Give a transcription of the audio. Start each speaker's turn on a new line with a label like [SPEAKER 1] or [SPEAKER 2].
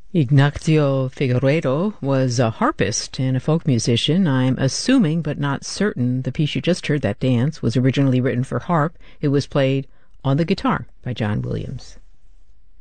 [SPEAKER 1] Ignacio Figueiredo was a harpist and a folk musician. I'm assuming, but not certain, the piece you just heard, that dance, was originally written for harp. It was played on the guitar by John Williams.